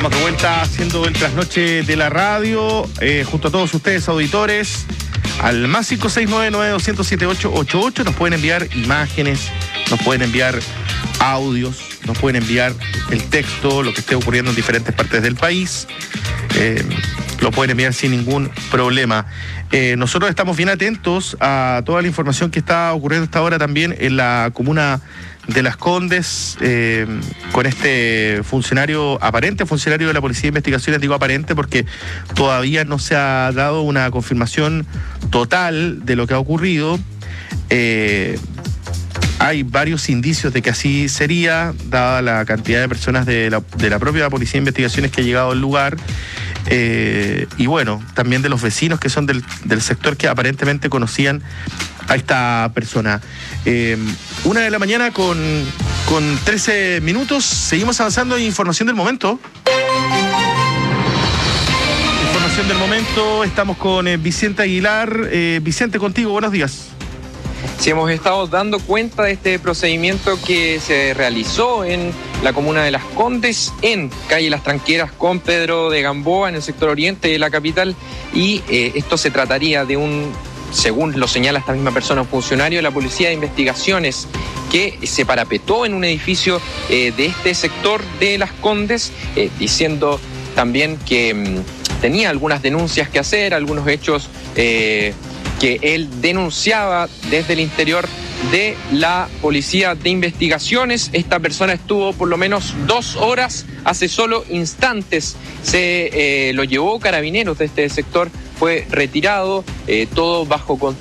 Estamos de vuelta haciendo el trasnoche de la radio, junto a todos ustedes, auditores, al más 569-9207-888. Nos pueden enviar imágenes, nos pueden enviar audios, nos pueden enviar el texto, lo que esté ocurriendo en diferentes partes del país. Lo pueden enviar sin ningún problema. Nosotros estamos bien atentos a toda la información que está ocurriendo hasta ahora también en la comuna de Las Condes, con este aparente funcionario de la Policía de Investigaciones. Digo aparente porque todavía no se ha dado una confirmación total de lo que ha ocurrido. Hay varios indicios de que así sería, dada la cantidad de personas de la propia Policía de Investigaciones que ha llegado al lugar. Y bueno, también de los vecinos que son del sector, que aparentemente conocían a esta persona. 1:00 a.m. con 13 minutos. Seguimos avanzando en información del momento. Información del momento. Estamos con Vicente Aguilar. Vicente, contigo, buenos días. Sí, hemos estado dando cuenta de este procedimiento que se realizó en la comuna de Las Condes, en calle Las Tranqueras con Pedro de Gamboa, en el sector oriente de la capital, y esto se trataría de según lo señala esta misma persona, un funcionario de la Policía de Investigaciones que se parapetó en un edificio de este sector de Las Condes, diciendo también que tenía algunas denuncias que hacer, algunos hechos que él denunciaba desde el interior de la Policía de Investigaciones. Esta persona estuvo por lo menos 2 horas, hace solo instantes se lo llevó Carabineros de este sector, fue retirado, todo bajo control.